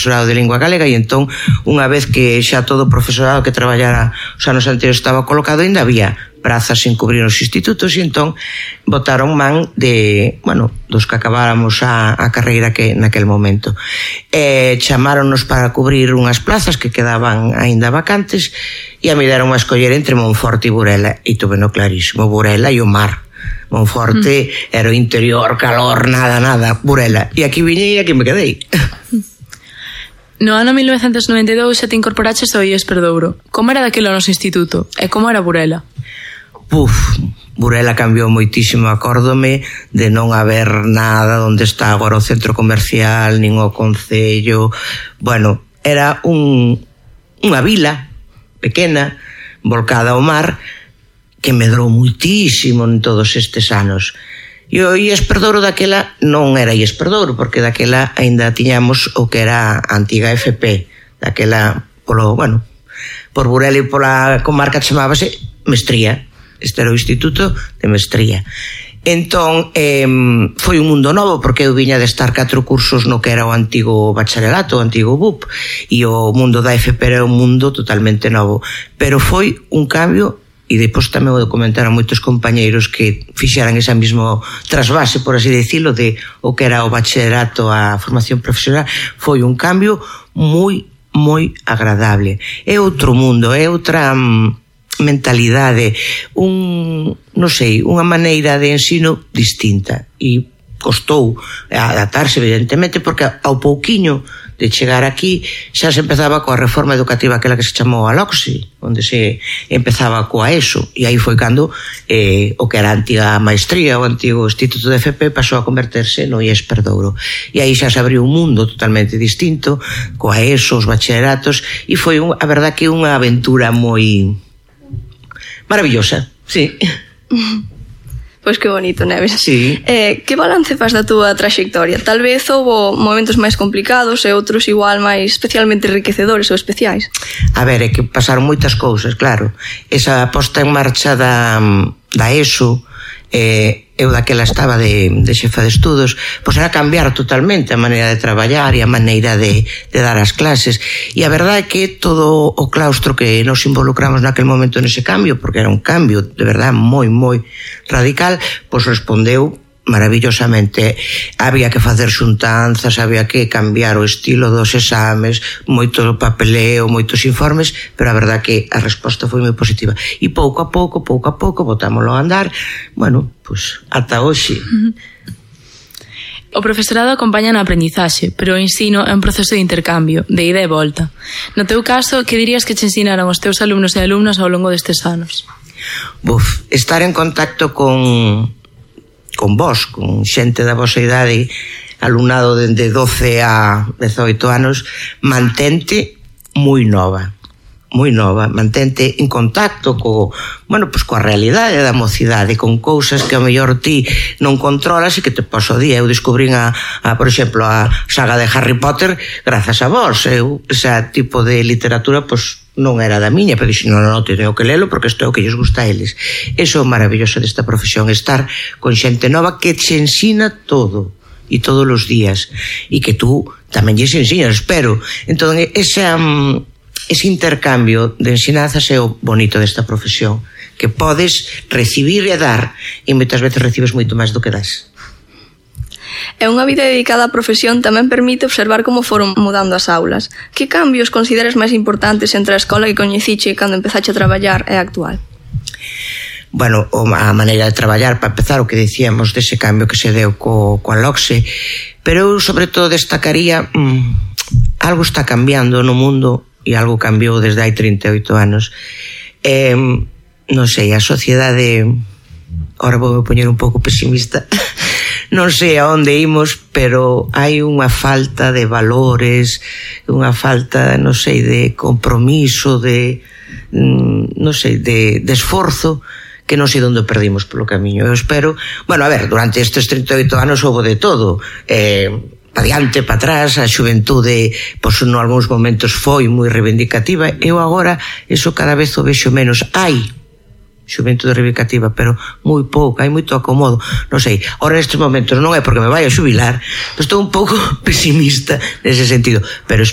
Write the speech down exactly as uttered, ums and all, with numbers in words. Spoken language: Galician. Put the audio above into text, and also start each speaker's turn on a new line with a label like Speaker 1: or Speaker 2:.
Speaker 1: profesorado de lingua galega, e entón, unha vez que xa todo o profesorado que traballara os anos anteriores estaba colocado, ainda había prazas sin cubrir os institutos, e entón botaron man de, bueno, dos que acabáramos a, a carreira que naquel momento. E chamáronnos para cubrir unhas plazas que quedaban aínda vacantes, e a me deron a escoller entre Monforte e Burela, e tuve no clarísimo, Burela e o mar. Monforte mm. era o interior, calor, nada, nada, Burela. E aquí viñei e aquí me quedei.
Speaker 2: No ano mil novecentos noventa e dous xa te incorporaches ao I E S Perdouro. Como era daquilo o noso instituto? E como era Burela?
Speaker 1: Puf, Burela cambiou moitísimo, acórdome de non haber nada onde está agora o centro comercial, nin o concello. Bueno, era un, unha vila pequena, volcada ao mar, que medrou moitísimo en todos estes anos. E o I E S Perdouro daquela non era I E S Perdouro, porque daquela aínda tiñamos o que era a antiga F P, daquela, polo, bueno, por Burela e pola comarca chamábase Mestría. Este era o Instituto de Mestría. Entón, eh, foi un mundo novo, porque eu viña de estar catro cursos no que era o antigo bacharelato, o antigo B U P, e o mundo da F P era un mundo totalmente novo. Pero foi un cambio, e depois tamén o comentaron moitos compañeiros que fixeran esa mismo trasvase, por así decirlo, de o que era o bacharelato a formación profesional. Foi un cambio moi, moi agradable. É outro mundo, é outra mentalidade, un, non sei, unha maneira de ensino distinta, e costou adaptarse, evidentemente, porque ao pouquiño de chegar aquí xa se empezaba coa reforma educativa aquela que se chamou a LOCSI, onde se empezaba coa ESO, e aí foi cando eh, o que era a antiga maestría, o antigo Instituto de F P, pasou a converterse no I E S Perdouro, e aí xa se abriu un mundo totalmente distinto, coa ESO, os bacharelatos, e foi, un, a verdad, que unha aventura moi maravillosa, sí.
Speaker 3: Pois que bonito, Neves.
Speaker 1: Sí.
Speaker 3: Eh, que balance faz da túa traxectoria? Tal vez houbo momentos máis complicados e outros igual máis especialmente enriquecedores ou especiais.
Speaker 1: A ver, é que pasaron moitas cousas, claro. Esa posta en marcha da, da ESO, eh, eu daquela estaba de, de xefa de estudos, pois era cambiar totalmente a maneira de traballar e a maneira de, de dar as clases, e a verdade é que todo o claustro que nos involucramos naquel momento nese cambio, porque era un cambio de verdade moi, moi radical, pois respondeu maravillosamente. Había que facer xuntanzas, había que cambiar o estilo dos exames, moito papeleo, moitos informes, pero a verdad que a resposta foi moi positiva. E pouco a pouco, pouco a pouco, botámoslo a andar, bueno, pois ata hoxe.
Speaker 2: O profesorado acompaña na aprendizaxe, pero o ensino é un proceso de intercambio, de ida e volta. No teu caso, que dirías que che ensinaron os teus alumnos e alumnas ao longo destes anos?
Speaker 1: Buf, estar en contacto con con vos, con xente da vosa idade, alumnado dende doce a dezoito anos, mantente moi nova, moi nova, mantente en contacto co, bueno, pois coa realidade da mocidade, con cousas que ao mellor ti non controlas e que te pasa o día. Eu descubrín a, a, por exemplo, a saga de Harry Potter grazas a vos. Eu, ese tipo de literatura, pois non era da miña, pero dixen, non, non, non, teño que lelo porque isto é o que lles gusta a eles. Eso é o maravilloso desta profesión, estar con xente nova que te ensina todo, e todos os días, e que tú tamén lles ensinas, espero. Entón, ese, um, ese intercambio de ensinanzas é o bonito desta profesión, que podes recibir e dar, e moitas veces recibes moito máis do que das.
Speaker 3: E unha vida dedicada á profesión tamén permite observar como foron mudando as aulas. Que cambios consideras máis importantes entre a escola que coñeciche cando empezache a traballar e a actual?
Speaker 1: Bueno, a maneira de traballar, para empezar, o que dicíamos dese cambio que se deu co, coa LOCSE, pero eu sobre todo destacaría mmm, algo está cambiando no mundo, e algo cambiou desde hai trinta e oito anos. Eh, non sei, a sociedade, ahora vou me poñer un pouco pesimista, non sei a onde imos, pero hai unha falta de valores, unha falta, non sei, de compromiso, de, non sei, de, de esforzo, que non sei onde perdimos polo camiño. Eu espero, bueno, a ver, durante estes trinta e oito anos houve de todo, eh, pa diante, pa atrás, a xuventude, pois, en algúns momentos foi moi reivindicativa. Eu agora, eso cada vez o vexo menos. Hai xuventude reivindicativa, pero moi pouco, hai moito acomodo, non sei, ahora nestes momentos non é porque me vai a xubilar, pero estou un pouco pesimista nese sentido, pero